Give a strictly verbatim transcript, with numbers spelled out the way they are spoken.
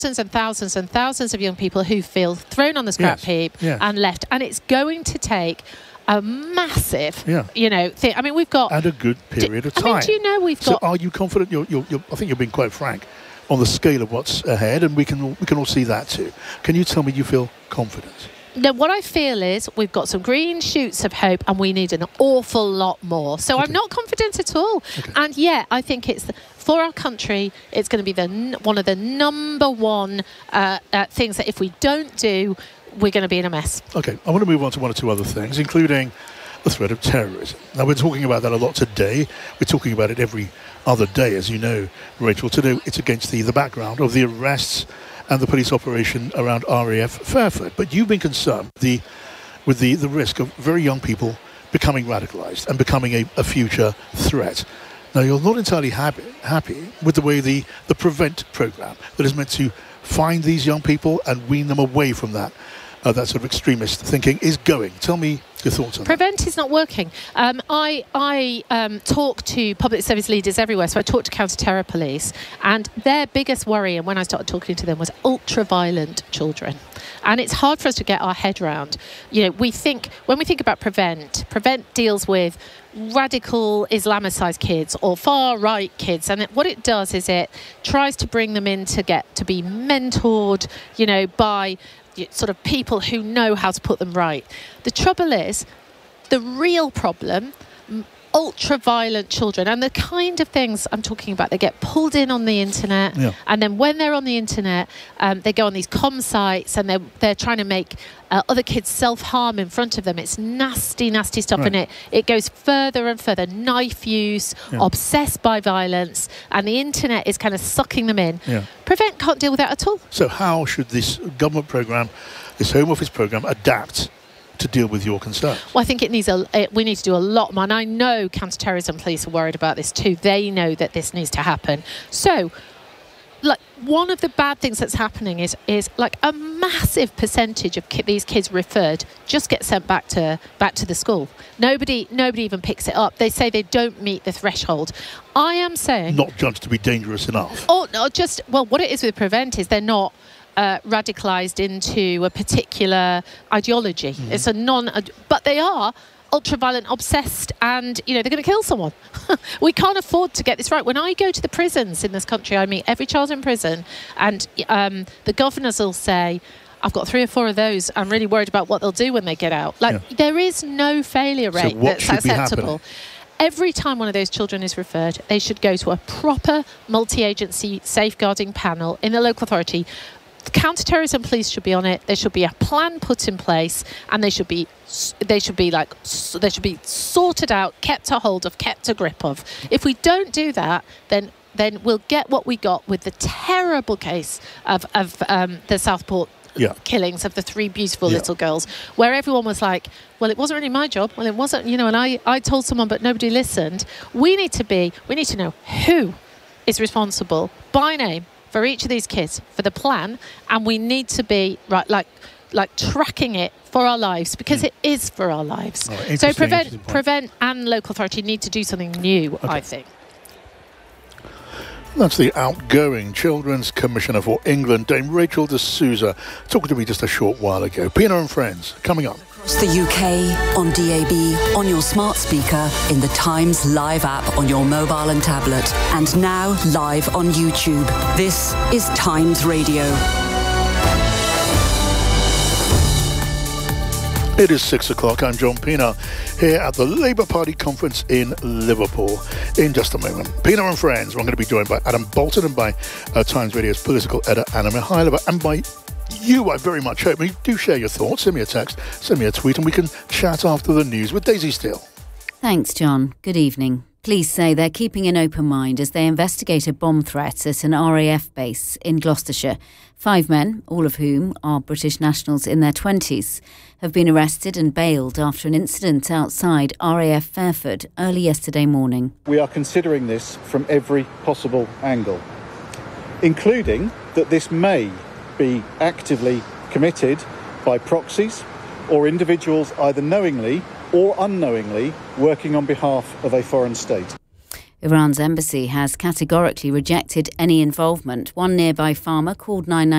thousands and thousands and thousands of young people who feel thrown on the scrap Yes, heap yes. and left. And it's going to take a massive, Yeah. you know, thing. I mean, we've got... And a good period do, of time. I mean, do you know we've so got... are you confident? You're, you're, you're, I think you're being quite frank on the scale of what's ahead, and we can all, we can all see that too. Can you tell me you feel confident? No, what I feel is we've got some green shoots of hope and we need an awful lot more. So Okay. I'm not confident at all. Okay. And yeah, I think it's, the, for our country, it's going to be the n- one of the number one uh, uh, things that if we don't do, we're going to be in a mess. Okay, I want to move on to one or two other things, including the threat of terrorism. Now, we're talking about that a lot today. We're talking about it every other day, as you know, Rachel. Today, it's against the, the background of the arrests and the police operation around R A F Fairford. But you've been concerned the, with the, the risk of very young people becoming radicalised and becoming a, a future threat. Now, you're not entirely happy, happy with the way the, the PREVENT programme that is meant to find these young people and wean them away from that, uh, that sort of extremist thinking is going. Tell me your thoughts on Prevent that. is not working. Um, I I um, talk to public service leaders everywhere, so I talk to counter-terror police, and their biggest worry, and when I started talking to them, was ultra-violent children. And it's hard for us to get our head around. You know, we think, when we think about Prevent, Prevent deals with radical Islamicised kids or far-right kids, and it, what it does is it tries to bring them in to get to be mentored, you know, by sort of people who know how to put them right. The trouble is, the real problem, ultra-violent children, and the kind of things I'm talking about, they get pulled in on the internet, Yeah. and then when they're on the internet, um, they go on these comm sites, and they're, they're trying to make uh, other kids self-harm in front of them. It's nasty, nasty stuff, Right. and it, it goes further and further. Knife use, Yeah. obsessed by violence, and the internet is kind of sucking them in. Yeah. Prevent can't deal with that at all. So how should this government programme, this Home Office programme, adapt to deal with your concerns? Well, I think it needs a. It, we need to do a lot more, and I know counter-terrorism police are worried about this too. They know that this needs to happen. So, like, one of the bad things that's happening is is like a massive percentage of ki- these kids referred just get sent back to back to the school. Nobody nobody even picks it up. They say they don't meet the threshold. I am saying Not judged to be dangerous enough. Oh no, just well, what it is with Prevent is they're not. Uh, radicalised into a particular ideology. Mm-hmm. It's a non, but they are ultra-violent, obsessed, and you know they're going to kill someone. We can't afford to get this right. When I go to the prisons in this country, I meet every child in prison, and um, the governors will say, "I've got three or four of those. I'm really worried about what they'll do when they get out." Like Yeah. there is no failure So rate what that's should be acceptable. happening? Every time one of those children is referred, they should go to a proper multi-agency safeguarding panel in the local authority. The counter-terrorism police should be on it. There should be a plan put in place, and they should be, they should be like, they should be sorted out, kept a hold of, kept a grip of. If we don't do that, then then we'll get what we got with the terrible case of of um, the Southport Yeah. killings of the three beautiful Yeah. little girls, where everyone was like, well, it wasn't really my job. Well, it wasn't, you know, and I, I told someone, but nobody listened. We need to be, we need to know who is responsible by name for each of these kids, for the plan, and we need to be right, like, like tracking it for our lives, because Mm. it is for our lives. All right, So interesting, interesting prevent, point. prevent, and local authority need to do something new. Okay. I think. That's the outgoing Children's Commissioner for England, Dame Rachel de Souza, talking to me just a short while ago. Pina and Friends, coming up. Across the U K, on D A B, on your smart speaker, in the Times Live app on your mobile and tablet, and now live on YouTube. This is Times Radio. It is six o'clock. I'm John Pina here at the Labour Party conference in Liverpool. In just a moment, Pina and Friends. We're going to be joined by Adam Bolton and by uh, Times Radio's political editor Anna Mikhailova, and by you, I very much hope. You do share your thoughts. Send me a text, send me a tweet, and we can chat after the news with Daisy Steele. Thanks, John. Good evening. Police say they're keeping an open mind as they investigate a bomb threat at an R A F base in Gloucestershire. Five men, all of whom are British nationals in their twenties, have been arrested and bailed after an incident outside R A F Fairford early yesterday morning. We are considering this from every possible angle, including that this may be actively committed by proxies or individuals either knowingly or unknowingly working on behalf of a foreign state. Iran's embassy has categorically rejected any involvement. One nearby farmer called nine nine